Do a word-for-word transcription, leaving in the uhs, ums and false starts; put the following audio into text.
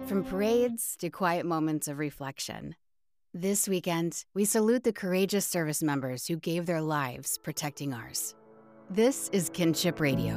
From parades to quiet moments of reflection. This weekend, we salute the courageous service members who gave their lives protecting ours. This is Kinship Radio.